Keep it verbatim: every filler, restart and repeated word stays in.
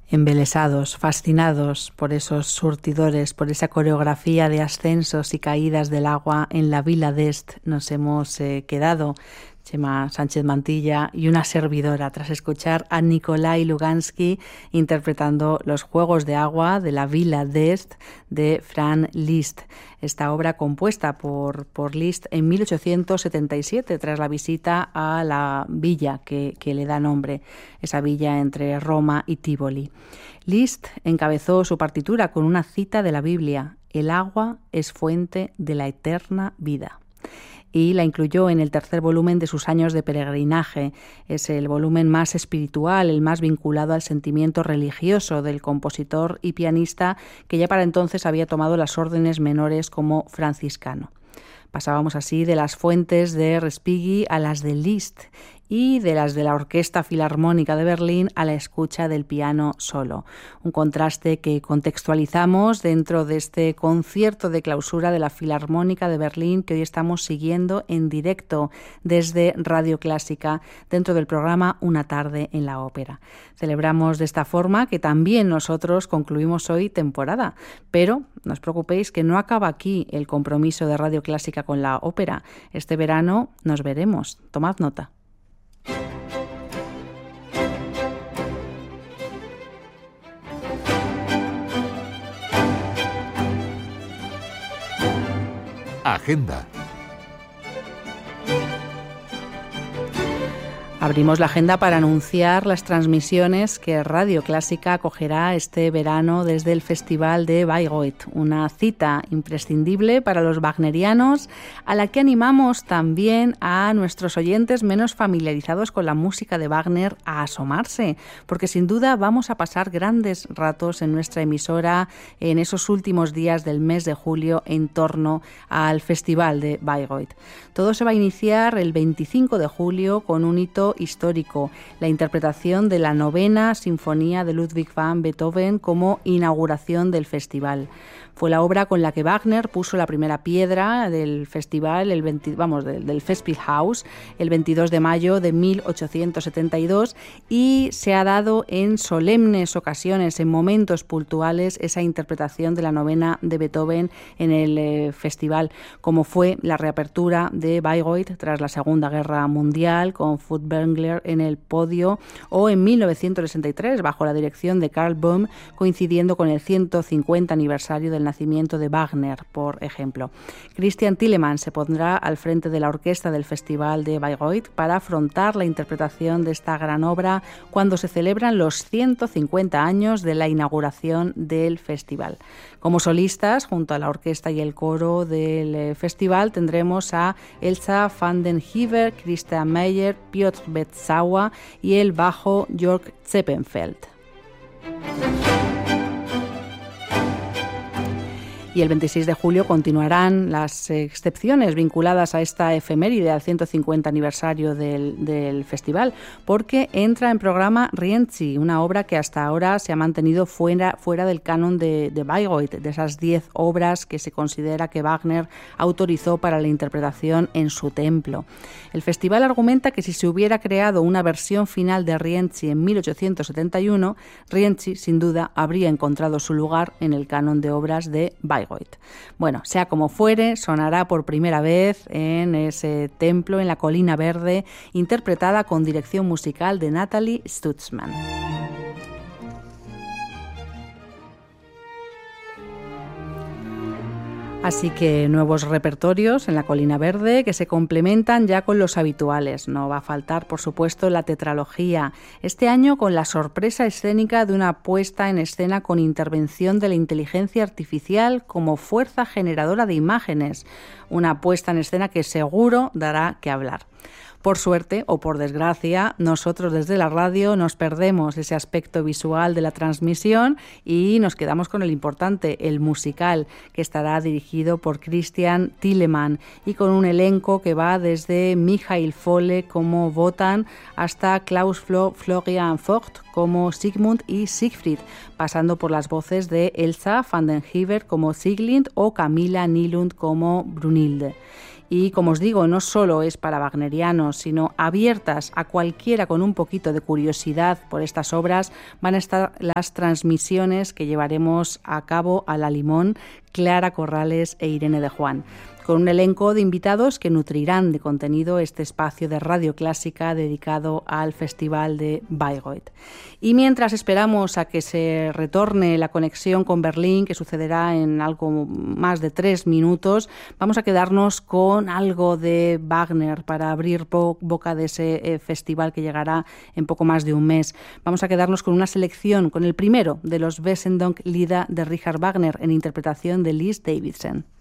Embelesados, fascinados por esos surtidores, por esa coreografía de ascensos y caídas del agua en la Vila d'Est, nos hemos eh, quedado, Chema Sánchez Mantilla y una servidora, tras escuchar a Nikolai Lugansky interpretando Los Juegos de Agua de la Vila d'Est de Franz Liszt. Esta obra compuesta por, por Liszt en mil ochocientos setenta y siete, tras la visita a la villa que, que le da nombre, esa villa entre Roma y Tívoli. Liszt encabezó su partitura con una cita de la Biblia: «El agua es fuente de la eterna vida», y la incluyó en el tercer volumen de sus años de peregrinaje. Es el volumen más espiritual, el más vinculado al sentimiento religioso del compositor y pianista, que ya para entonces había tomado las órdenes menores como franciscano. Pasábamos así de las fuentes de Respighi a las de Liszt y de las de la Orquesta Filarmónica de Berlín a la escucha del piano solo. Un contraste que contextualizamos dentro de este concierto de clausura de la Filarmónica de Berlín que hoy estamos siguiendo en directo desde Radio Clásica dentro del programa Una tarde en la ópera. Celebramos de esta forma que también nosotros concluimos hoy temporada, pero no os preocupéis que no acaba aquí el compromiso de Radio Clásica con la ópera. Este verano nos veremos. Tomad nota. Agenda. Abrimos la agenda para anunciar las transmisiones que Radio Clásica acogerá este verano desde el Festival de Bayreuth, una cita imprescindible para los wagnerianos, a la que animamos también a nuestros oyentes menos familiarizados con la música de Wagner a asomarse, porque sin duda vamos a pasar grandes ratos en nuestra emisora en esos últimos días del mes de julio en torno al Festival de Bayreuth. Todo se va a iniciar el veinticinco de julio con un hito histórico, la interpretación de la novena sinfonía de Ludwig van Beethoven como inauguración del festival. Fue la obra con la que Wagner puso la primera piedra del festival, el veinte, vamos, del, del Festspielhaus, el veintidós de mayo de mil ochocientos setenta y dos, y se ha dado en solemnes ocasiones, en momentos puntuales, esa interpretación de la novena de Beethoven en el eh, festival, como fue la reapertura de Bayreuth tras la Segunda Guerra Mundial, con Furtwängler en el podio, o en mil novecientos sesenta y tres, bajo la dirección de Karl Böhm, coincidiendo con el ciento cincuenta aniversario del nacimiento de Wagner, por ejemplo. Christian Thielemann se pondrá al frente de la orquesta del Festival de Bayreuth para afrontar la interpretación de esta gran obra cuando se celebran los ciento cincuenta años de la inauguración del festival. Como solistas, junto a la orquesta y el coro del festival, tendremos a Elsa van den Heever, Christian Meyer, Piotr Beczała y el bajo Jörg Zeppenfeld. Y el veintiséis de julio continuarán las excepciones vinculadas a esta efeméride, al ciento cincuenta aniversario del, del festival, porque entra en programa Rienzi, una obra que hasta ahora se ha mantenido fuera, fuera del canon de, de Bayreuth, de esas diez obras que se considera que Wagner autorizó para la interpretación en su templo. El festival argumenta que si se hubiera creado una versión final de Rienzi en mil ochocientos setenta y uno, Rienzi sin duda habría encontrado su lugar en el canon de obras de Bayreuth. Bueno, sea como fuere, sonará por primera vez en ese templo en la Colina Verde, interpretada con dirección musical de Nathalie Stutzmann. Así que nuevos repertorios en la Colina Verde que se complementan ya con los habituales. No va a faltar, por supuesto, la tetralogía. Este año con la sorpresa escénica de una puesta en escena con intervención de la inteligencia artificial como fuerza generadora de imágenes. Una puesta en escena que seguro dará que hablar. Por suerte o por desgracia, nosotros desde la radio nos perdemos ese aspecto visual de la transmisión y nos quedamos con el importante, el musical, que estará dirigido por Christian Thielemann y con un elenco que va desde Michael Folle como Wotan hasta Klaus Flo- Florian Vogt como Sigmund y Siegfried, pasando por las voces de Elsa van den Heever como Sieglind o Camilla Nylund como Brunhilde. Y como os digo, no solo es para wagnerianos, sino abiertas a cualquiera con un poquito de curiosidad por estas obras, van a estar las transmisiones que llevaremos a cabo a La Limón, Clara Corrales e Irene de Juan, con un elenco de invitados que nutrirán de contenido este espacio de Radio Clásica dedicado al Festival de Bayreuth. Y mientras esperamos a que se retorne la conexión con Berlín, que sucederá en algo más de tres minutos, vamos a quedarnos con algo de Wagner para abrir boca de ese eh, festival que llegará en poco más de un mes. Vamos a quedarnos con una selección, con el primero de los Wesendonck-Lieder de Richard Wagner en interpretación de Lis Davidsen.